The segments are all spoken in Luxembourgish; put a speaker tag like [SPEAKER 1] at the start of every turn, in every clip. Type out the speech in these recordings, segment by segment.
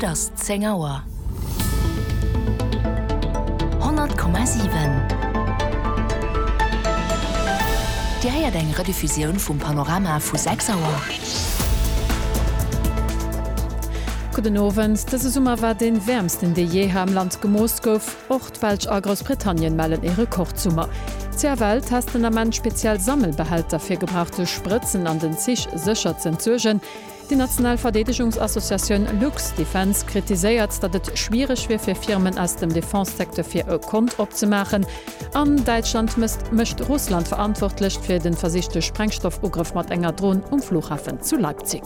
[SPEAKER 1] Et ass 10 Auer. 100,7. Di heiert eng Rediffusioun vum Panorama vu 6 Auer.
[SPEAKER 2] Guten Abend, das Sommer war den wärmsten, der je am Land gemoost gouf. Ochtwelsch a Großbritannien mellen ihre Kochsummer. Zur Welt hast den Mann speziell Sammelbehalter für gebrachte Spritzen an den Zich sicher zu entzogen. Die Nationalverteidigungsassoziation Lux Defense kritisiert, dass es schwierig wäre für Firmen aus dem Defense-Sektor für ihr Konto abzumachen. An Deutschland mischt Russland verantwortlich für den versicherten Sprengstoffangriff mit enger Drohne Flughafen zu Leipzig.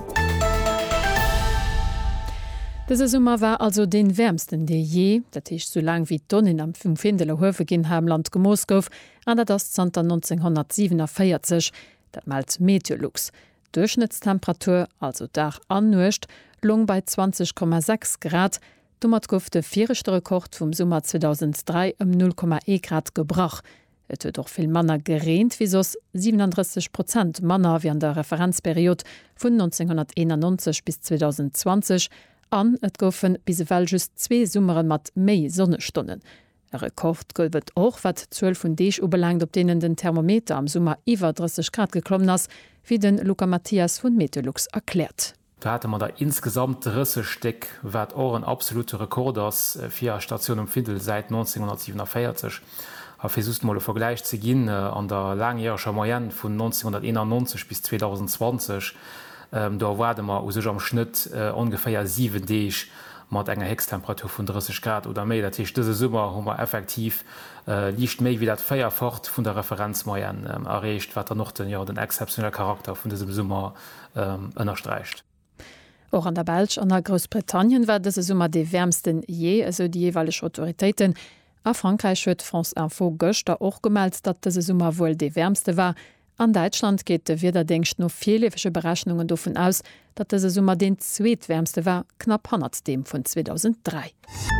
[SPEAKER 2] Diese Sommer war also den wärmsten der je, dat ist so lang wie Tonnen am 5 Höfe gin ha Land gemoost gouf, an das Zter 1947, dat malt Meteorlux. Durchschnittstemperatur, also Dach annucht, lung bei 20,6 Grad, dummer gouf de vierchte Rekord vom Sommer 2003 um 0,1 Grad gebrach. Et huet doch viel Manner gereint, wie sos 37% Manner wie an der Referenzperiode von 1991 bis 2020, an et goufen bis well just 2 Summeren mat méi Sonnestunden. E Rekord goufet och wat 12 vun Deeg ubelangt, op denen den Thermometer am Summer iwwer 30 Grad geklommen ass, wie den Luca Matthias vun Meteorlux erklärt.
[SPEAKER 3] Da hatte man da insgesamt Rissesteck, wat auch ein absolute Rekord ass fir Station um Findel seit 1947. Versucht mal Vergleich zu gehen an der langjähriger Moyenne von 1991 bis 2020. Da war man am Schnitt ungefähr 7 Deeg mat enger Hextemperatur von 30 Grad oder mehr. Das ist diese Sommer haben wir effektiv liegt mehr wie das Feierfort von der Referenzmoyenne erreicht, was noch den exceptionellen Charakter von diesem Sommer unterstreicht.
[SPEAKER 2] Auch an der Belsch an der Großbritannien war diese Sommer die wärmsten je, also die jeweiligen Autoritäten. A Frankreich huet France Info Göster auch gemeldet, dat diese Sommer wohl die wärmste war. An Deutschland geht wederdenkst noch viele Berechnungen davon aus, dass diese Sommer den zweitwärmste war, knapp 100 dem von 2003.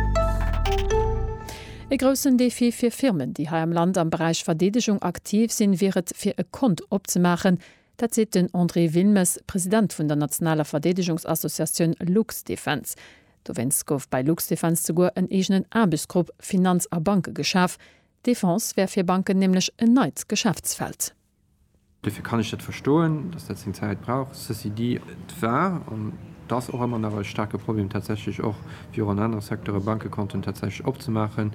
[SPEAKER 2] E großen Defi für Firmen, die hier im Land am Bereich Verteidigung aktiv sind, wäre für ein Konto abzumachen. Das sieht den André Wilmes, Präsident von der Nationalen Verteidigungsassoziation Lux Defense. Dowens gouf bei Lux Defense sogar en egenen Arbeitsgruppe Finanz a Banke geschaf. Defense wär fir Banken nämlich ein neues Geschäftsfeld.
[SPEAKER 4] Dafür kann ich das verstehen, dass das Zeit braucht. CCD war und das auch immer noch ein starkes Problem tatsächlich auch für einen anderen Sektor Bankenkonten tatsächlich abzumachen,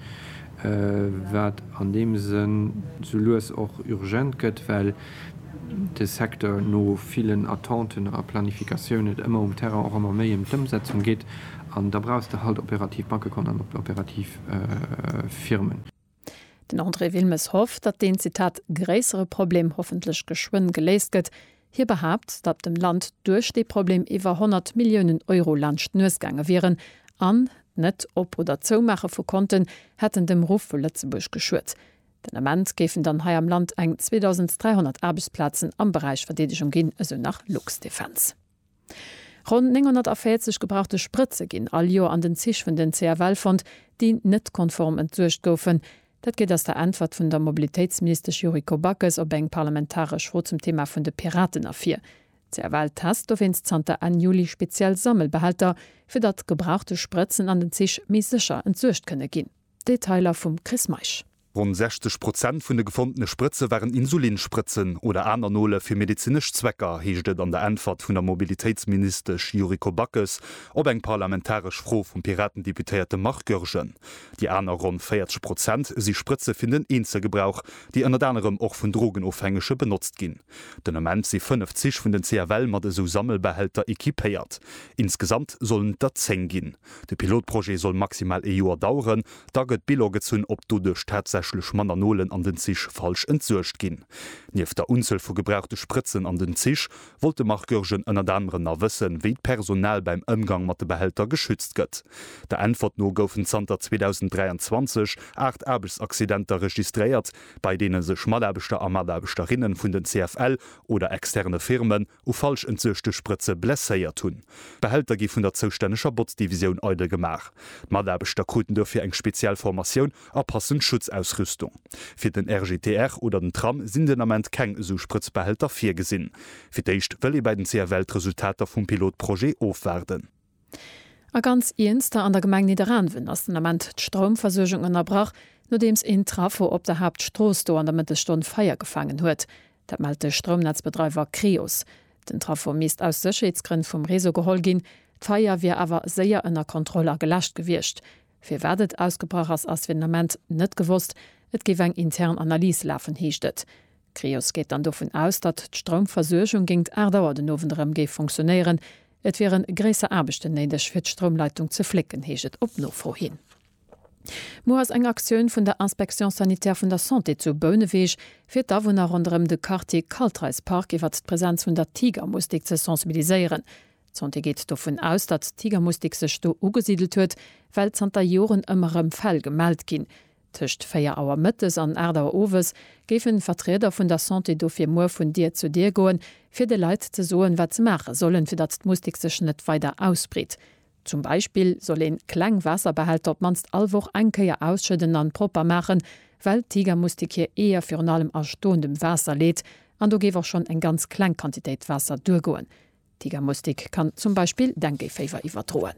[SPEAKER 4] wird an dem Sinn so los auch urgent geht, weil der Sektor nur vielen Attenten und Planifikationen immer um Terror auch immer mehr in die Umsetzung geht. Und da brauchst du halt operativ Bankenkonten und operativ Firmen.
[SPEAKER 2] Den André Wilmes hofft, dass den Zitat größere Problem hoffentlich geschwind gelöst wird. Hier behauptet, dass dem Land durch das Problem über 100 Millionen Euro Landschnürsgänge wären, an nicht ob oder zumachen von Konten hätten dem Ruf von Lützeburg geschürt. Den Amment geben dann hier am Land eng 2300 Arbeitsplätze am Bereich Verteidigung gehen, also nach Lux Defense. Rund 940 gebrauchte Spritze gehen all Jahr an den Zich von den CRL-Fond, die nicht konform entsorgt gofen. Das geht aus der Antwort von der Mobilitätsminister Juriko Backes ob eng parlamentarisch Schwur zum Thema von der Piratenaffäre. CRL hast auf Ende Juli speziell Sammelbehalter, für das gebrauchte Spritzen an den Zich mehr sicher entsorgt können gehen. Detailer vom Chris Meisch.
[SPEAKER 5] Rund 60% vun de gefundene Spritze waren Insulinspritzen oder Anole fir medizinisch Zwecker, heeschtet an der Antwort vun der Mobilitätsminister Juriko Backes ob eng parlamentarisch froh vum Piratendeputierte Markgörgen. Die aner rund 40% sie Spritze finden Einzelgebrauch, die an anderem auch vun Drogenaufhängische benutzt gin. Den Moment sie 50 vun den CRL mat so Sammelbehälter ekipéiert. Insgesamt sollen dat 10 gin. De Pilotprojekt soll maximal e Joer dauern, da gëtt Biloge zun op du de tatsächlich Mananolen an den Zich falsch entsorgt gin. Nief der Unzel vu gebrauchte Spritzen an den Zich wollte Markgörgen ënner anderen erwissen, wie Personal beim Umgang mat de Behälter geschützt gëtt. Der Antwort no goufen Zter 2023 8 Arbeitsaccidenter registriert, bei denen se Schmalerbeter Amadabesterinnen vun den CFL oder externe Firmen ou falsch entsorgte Spritze blesséiert tun. Behälter gi vun der zouständescher Botsdivision Eude gemach. Maderbeter Kruten dofir eng Spezialformatioun erpassen Schutz aus Rüstung. Für den RGTR oder den Tram sind den Amment keng so Spritzbehälter 4 gesinn. Fiéischt wëlle bei den CRL-Resultater vum Pilotprojekt aufwerden.
[SPEAKER 2] A ganz einster an der Gemeinde Niederanwen ass den Amment d'Stromversorgung unterbrach, nodems in Trafo op der Hauptstroß do an der Mittelstunde Feier gefangen huet. Dat meldete Stromnetzbetreiber Krios. Den Trafo miest aus Sicherheitsgründen vom Reso geholt gin, d'Feier wie awer sehr ënner Kontrolle gelascht gewircht. Fir werdet ausgebrach as Venament net gewusst, et gewe eng intern Analyse laufen hiechtet. Krios geht dann davon aus, dat d'Stromversorgung gingt erdauer den nowenderem ge funktionieren. Et wären gräser Arbechten nedech fir d'Stromleitung ze flicken, heget op no vorhin. Mo ass eng Aktiun vun der Inspektion sanitär vun der Santé zu Böneweeg fir dawunner anderem de Quartier Kaltreispark iwwer d'Präsenz vun der Tigermustik ze sensibiliseieren. Santé geht davon aus, dat Tigermustik sech do ugesiedelt huet, weil Santa Joren ëmmerem Fall gemeldt gin. Tcht 4 Auer Mëttes an Erdauer Owes gefen Vertreter vun der Santé do fir Mo vun Dir zu Dir goen, fir de Leiit ze soen wat ze mache sollen, fir dat d'Mustik sech net weiter ausbret. Zum Beispiel soll en Klangwasserbehälter op manst allwoch enkeier ausschëden an proper machen, weil Tigermustik hier eher fir an allem erstondem Wasser lädt, an do gewer schon eng ganz Kleinquantitéit Wasser durchgoen. Tigermustik kann zum Beispiel Denguefever iwwerdroen.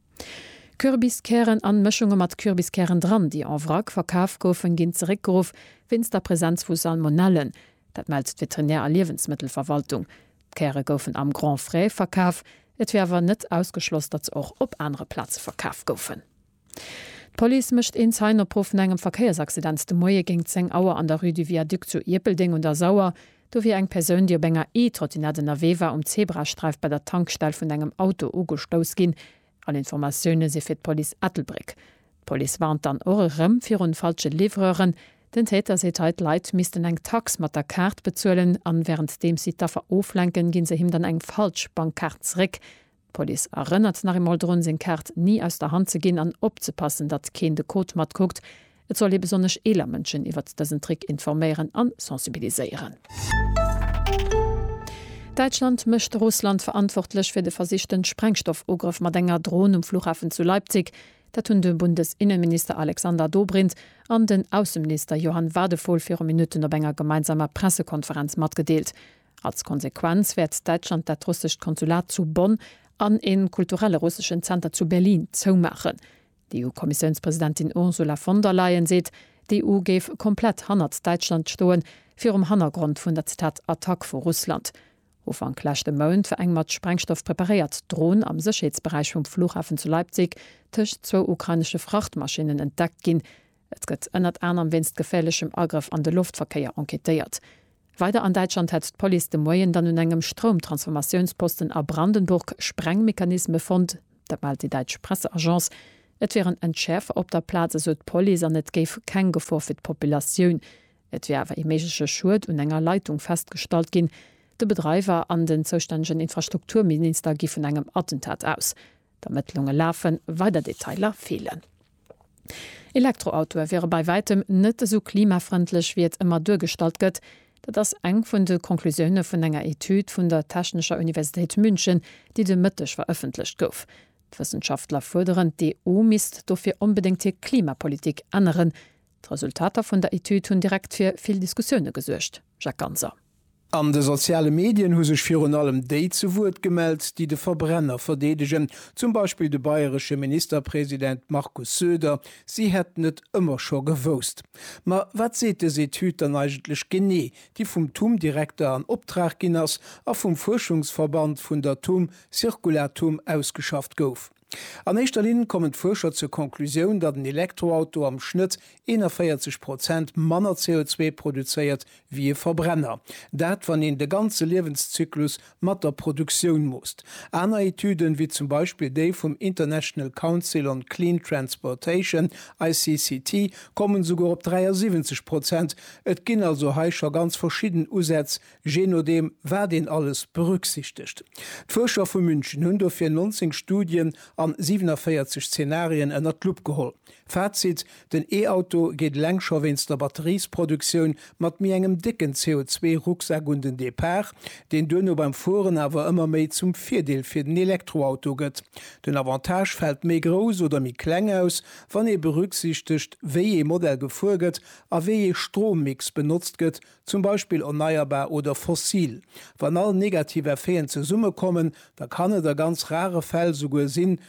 [SPEAKER 2] Kürbiskeren an Mchunge mat Kürbiskeren dran, die an Wrack verkaaf goufen ginn zerikgrof, wins der Präsenz vu Salmonellen. Dat meldt Veterinär Lebensmittelverwaltung. Kere goufen am Grand Fré verkaaf, et wärwer net ausgeschloss, dat ze och op andere Platz verkaaf goufen. Poli mischt in seiner Profen engem Verkehrsaccident de Moie ging 10 Auer an der Rue du Viaduc zu Iepelding und der Sauer, do wie eng Persun Dir Bennger E-Trottinette Nawewer Zebrastreif bei der Tankstell vun engem Auto ugestoos gin. An Informationoune se fir d'Poli Ethelbrick. Poli warnt an orem fir un falsche Livreuren, den Täter se heit Leiit misisten eng Tax mat der Kart bezuelen, an während dem sie da veroflenken, ginn se him dann eng falsch Bankkartreck. Poli erinnert nach im Moldrun sinn Kart nie aus der Hand ze ginn an opzepassen, dat ken de Code mat guckt. Et soll besonnech Elermënschen iwwer dessen Trick informieren an sensibiliseieren. Deutschland mischt Russland verantwortlich für den versichten Sprengstoffugriff mat enger Drohnen um Flughafen zu Leipzig. Dat hunn den Bundesinnenminister Alexander Dobrindt an den Außenminister Johann Wadevoll 4 Minuten op enger gemeinsamer Pressekonferenz matgedeelt. Als Konsequenz wird Deutschland dat russisch Konsulat zu Bonn an en kulturelle russischen Center zu Berlin zumachen. Die EU-Kommissionspräsidentin Ursula von der Leyen seht, die EU geef komplett hannert Deutschland stoen fir Hannergrund vun der Zitat Attack vor Russland. Wofan klachte Mound ver eng mat Sprengstoff prepariert Drohnen am Sicherheitsbereich vom Flughafen zu Leipzig tisch 2 ukrainische Frachtmaschinen entdeckt gin. Et gëtt ënnert am winst gefährlichem Angriff an de Luftverkehr enquetiert. Weiter an Deutschland hat Poli de Moien dann un engem Stromtransformationsposten a Brandenburg Sprengmechanisme fand, dat malt die Deutsche Presseagenz. Et wären entschärfer op der Plaze so Poli an net geif kein Gefor fir d'Populationun. Et wärwer imesche Schuld und enger Leitung festgestalt gin. De Betreiber an den zuständigen Infrastrukturminister gi vun engem Attentat aus. D'Ermittlunge laufen, weiter Detailer fehlen. Elektroautoer wäre bei weitem net so klimafreundlich wie immer durchgestalt gëtt, dat das eng vun de Konklusioune vun enger Etude vun der Technischer Universität München, die de Mëttech veröffentlicht gouf. Wissenschaftler forderen die EU misst dofir unbedingt die Klimapolitik anderen. Resultater vun der Etude hunn direkt fir viel Diskussioune gesuercht. Jacques Ganser.
[SPEAKER 6] An de soziale Medien hu sech vir allem Dei zu Wort gemeldt, die de Verbrenner verdedigen, zum Beispiel de bayerische Ministerpräsident Markus Söder, sie hätten net immer schon gewost. Ma wat sete se Hütern eigentlich gené, die vum TUM-Direktor an Obtragginnners a vum Forschungsverband vun der TUM Zirkulartum ausgeschafft gouf. An echter Linie kommen Forscher zur Konklusion, dat ein Elektroauto am Schnitt 41% manner CO2 produziert wie Verbrenner. Dat wann in de ganze Lebenszyklus mat der Produktion muss. Andere Etüden wie zum Beispiel die vom International Council on Clean Transportation ICCT kommen sogar op 73%. Et ginn also heischer ganz verschieden Usätz, je nachdem wer den alles berücksichtigt. Die Forscher von München hun dafür 19 Studien an 47 Szenarien ënner Club geholt. Fazit: den E-Auto geht längscher wins der Batteriesproduktion mat mir engem dicken CO2-Rucksack und den Depart, den dünne beim Foren aber immer méi zum Vierdeel fir den Elektroauto gëtt. Den Avantage fällt méi groß oder mi kleng aus, wann berücksichtigt, wie je Modell gefolget, a wie je Strommix benutzt gëtt, zum Beispiel erneuerbar oder fossil. Wann alle negative Effekte zur Summe kommen, da kann der ganz rare Fall sogar sinn,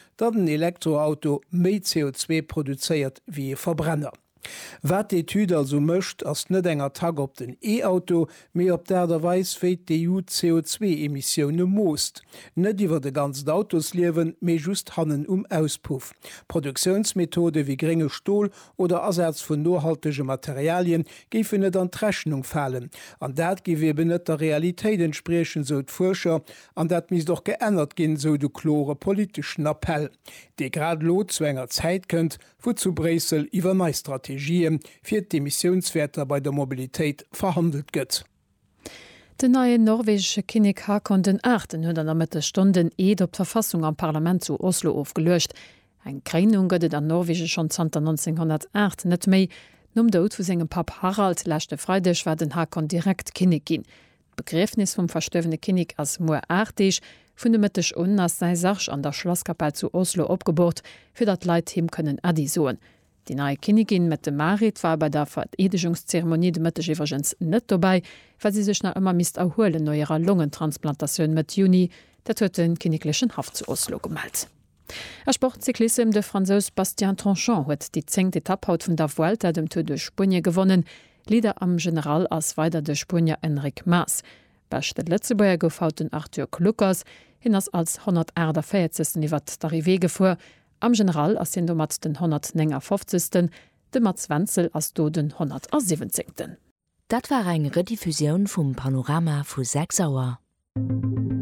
[SPEAKER 6] dat ein Elektroauto méi CO2 produziert wie e Verbrenner. Wat d'Etude also mëcht ass net enger Tag op den E-Auto méi op derweis féit d'EU CO2-Emissionioune moost. Net iwwer de ganz d'Autos liewen méi just hannen Auspuff. Produktionsmethode wie geringe Stohl oder Ersatz vun nohaltege Materialien géifen net an d'Rechnung fallen. An dat giwe net der Realitéit entsprechen so d'Forscher, an dat mis doch geënnert ginn so de klore politischen Appell. Dei grad lo zu enger Zeit kënnt, wozu Bresel iwwer Meistrategie fir d'Emissionswerter bei der Mobilitéit verhandelt gëtt.
[SPEAKER 2] De neue norwegsche Kinnig ha kon den 8. hunn an der Mitte Stunden op Verfassung am Parlament zu Oslo aufgelöscht. Eg Kreinung gëtt an Norwege schon 1908 net méi, nom dot vu segem Pap Harald lächte Freidech war den Hakon direkt Kinnig gin. Begräfnis vum verstöwene Kinnig ass mo artig, vun de Mëttech un ass sei Sach an der Schlosskapelle zu Oslo opgebot, fir dat Leiit him kënnen adisoen. Die neue Kinnigin mit dem Marit war bei der Veredigungszeremonie de Mëttech iwwergens net dabei, weil sie sech nach immer mist erhoelen neuer Lungentransplantationun mit Juni, dat huet den kinniglechen Haft zu Oslo gemeldt. Sportcyklissem de Franzos Bastien Tranchant huet die 10. Etappe haut vun der Vuelta dem Tour de Spanje gewonnen, Lieder am General ass weiter de Spanier Enric Mas. Beste Letzebauer gouf haut den Arthur Kluckers, hin ass als 140. iwwer d'Arrivée gefuer, am General ass hin do mat den 150. de Mats Wenzel ass do den 170.
[SPEAKER 1] Dat war eng Rediffusion vum Panorama vu 6 Auer.